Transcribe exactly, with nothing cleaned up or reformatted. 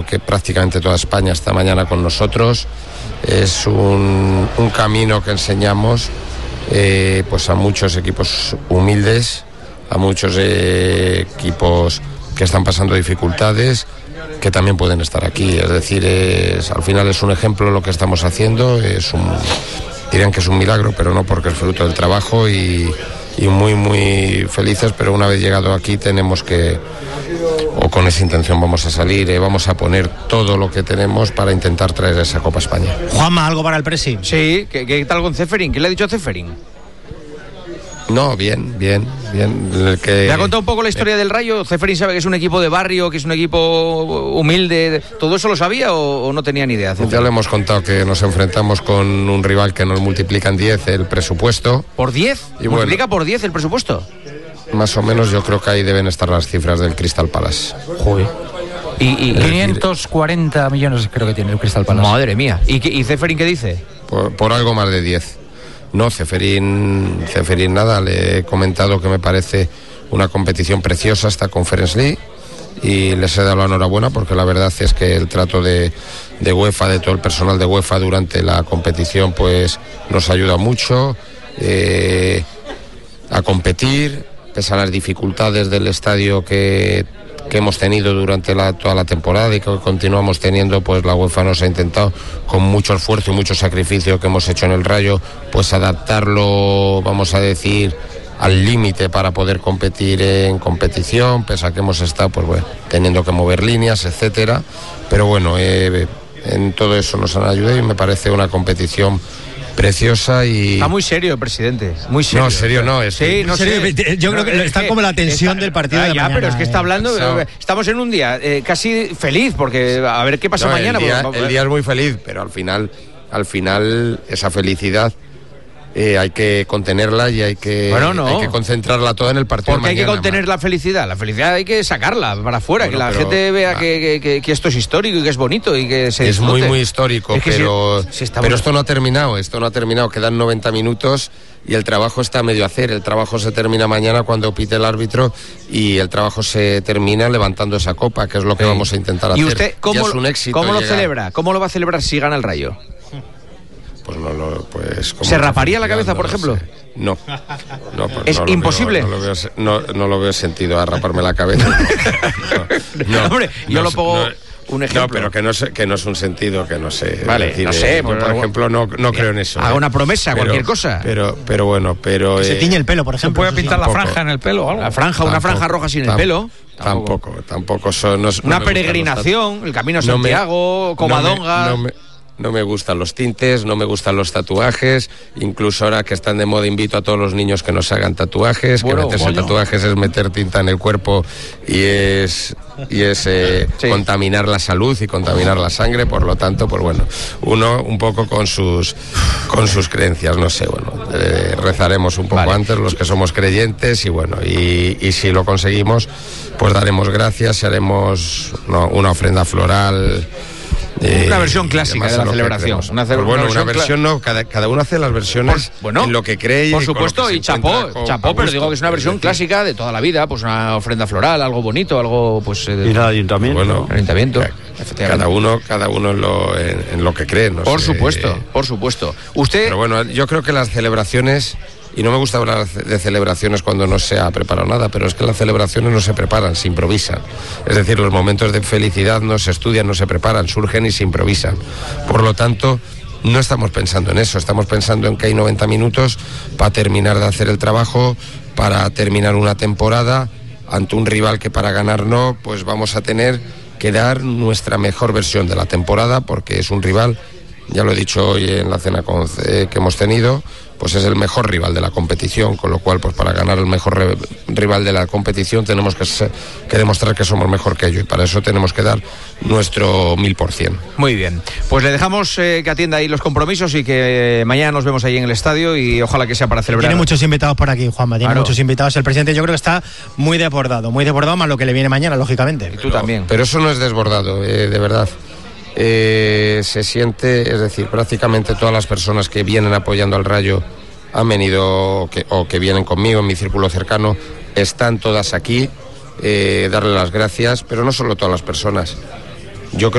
que prácticamente toda España esta mañana con nosotros. Es un, un camino que enseñamos eh, pues a muchos equipos humildes, a muchos eh, equipos que están pasando dificultades, que también pueden estar aquí. Es decir, es, al final es un ejemplo lo que estamos haciendo, es un, dirían que es un milagro, pero no, porque es fruto del trabajo y, y muy, muy felices, pero una vez llegado aquí tenemos que, o con esa intención vamos a salir, eh, vamos a poner todo lo que tenemos para intentar traer esa Copa España. Juanma, ¿algo para el Presi? Sí, ¿qué, qué tal con Ceferín? ¿Qué le ha dicho a Ceferín? No, bien, bien, bien. El que... ¿Le ha contado un poco la historia del Rayo? Ceferín sabe que es un equipo de barrio, que es un equipo humilde. ¿Todo eso lo sabía o, o no tenía ni idea? Ceferín? Ya le hemos contado que nos enfrentamos con un rival que nos multiplica en diez el presupuesto. ¿Por diez? Y ¿Multiplica bueno, por diez el presupuesto? Más o menos yo creo que ahí deben estar las cifras del Crystal Palace. Joder. Y, y, quinientos cuarenta millones creo que tiene el Crystal Palace. Madre mía. ¿Y, y Ceferín qué dice? Por, por algo más de diez. No, Ceferín, Ceferín nada, le he comentado que me parece una competición preciosa esta Conference League y les he dado la enhorabuena porque la verdad es que el trato de, de UEFA, de todo el personal de UEFA durante la competición pues nos ayuda mucho eh, a competir, pese a las dificultades del estadio que que hemos tenido durante la, toda la temporada y que continuamos teniendo, pues la UEFA nos ha intentado con mucho esfuerzo y mucho sacrificio que hemos hecho en el Rayo, pues adaptarlo, vamos a decir, al límite para poder competir en competición, pese a que hemos estado pues bueno, teniendo que mover líneas, etcétera, pero bueno, eh, en todo eso nos han ayudado y me parece una competición preciosa y... Está muy serio el presidente, muy serio. No, serio no, es sí, no serio, sé. yo creo que está como la tensión está, del partido ah, de ya, mañana, pero es que está hablando, eh, estamos en un día eh, casi feliz, porque a ver qué pasa no, mañana. El día, pues, el día es muy feliz, pero al final, al final esa felicidad Eh, hay que contenerla y hay que, bueno, no. hay que concentrarla toda en el partido. Porque hay que contener la felicidad. La felicidad hay que sacarla para afuera, bueno, que la pero, gente vea ah, que, que, que esto es histórico y que es bonito y que se es disfrute. muy, muy histórico, es que pero, si, si pero esto no ha terminado, esto no ha terminado. Quedan noventa minutos y el trabajo está a medio hacer. El trabajo se termina mañana cuando pite el árbitro y el trabajo se termina levantando esa copa, que es lo que sí. vamos a intentar hacer. ¿Y usted cómo, es un éxito cómo lo llegar. celebra? ¿Cómo lo va a celebrar si gana el Rayo? Pues no lo, pues, ¿Se raparía la cabeza, no por ejemplo? Sé. No, no pues ¿Es no imposible? Veo, no, lo veo, no, no lo veo sentido a raparme la cabeza. No, no, Hombre, yo no, lo pongo... No, un ejemplo. No, pero que no, sé, que no es un sentido, que no sé. Vale, decir, no sé. Eh, por, por ejemplo, no, no creo en eso. Haga eh. una promesa, pero, cualquier cosa. Pero, pero bueno, pero... Que eh, se tiñe el pelo, por ejemplo. ¿Se puede pintar tampoco, la franja en el pelo o algo? La franja, tampoco, una franja roja sin tam, el pelo. Tampoco, tampoco. tampoco son, no, una no peregrinación, el Camino a Santiago, no me, Covadonga... No me, no me, No me gustan los tintes, no me gustan los tatuajes, incluso ahora que están de moda invito a todos los niños que no se hagan tatuajes, bueno, que meterse bueno. tatuajes es meter tinta en el cuerpo y es, y es eh, sí. contaminar la salud y contaminar la sangre, por lo tanto, pues bueno, uno un poco con sus, con sus creencias, no sé, bueno, eh, rezaremos un poco vale. antes los que somos creyentes y bueno, y, y si lo conseguimos, pues daremos gracias y haremos no, una ofrenda floral. Eh, una versión clásica de la celebración. Una, pues bueno, una versión, una versión no, cada, cada uno hace las versiones por, bueno, en lo que cree y por supuesto, y chapó, chapó, pero digo que es una versión es clásica de toda la vida, pues una ofrenda floral, algo bonito, algo pues eh, ir al ayuntamiento. Bueno, el ayuntamiento. Cada uno, cada uno en lo, en, en lo que cree, no Por sé. supuesto, por supuesto. Usted. Pero bueno, yo creo que las celebraciones. Y no me gusta hablar de celebraciones cuando no se ha preparado nada, pero es que las celebraciones no se preparan, se improvisan. Es decir, los momentos de felicidad no se estudian, no se preparan, surgen y se improvisan. Por lo tanto, no estamos pensando en eso, estamos pensando en que hay noventa minutos para terminar de hacer el trabajo, para terminar una temporada ante un rival que para ganar no, pues vamos a tener que dar nuestra mejor versión de la temporada, porque es un rival, ya lo he dicho hoy en la cena con, eh, que hemos tenido, pues es el mejor rival de la competición, con lo cual pues para ganar el mejor re- rival de la competición tenemos que, ser, que demostrar que somos mejor que ellos y para eso tenemos que dar nuestro mil por cien. Muy bien, pues le dejamos eh, que atienda ahí los compromisos y que eh, mañana nos vemos ahí en el estadio y ojalá que sea para celebrar. Tiene muchos invitados por aquí, Juanma, tiene claro. muchos invitados. El presidente yo creo que está muy desbordado, muy desbordado más lo que le viene mañana, lógicamente. Y tú pero, también. Pero eso no es desbordado, eh, de verdad. Eh, se siente, es decir, prácticamente todas las personas que vienen apoyando al Rayo han venido que, o que vienen conmigo en mi círculo cercano, están todas aquí, eh, darle las gracias, pero no solo todas las personas. Yo creo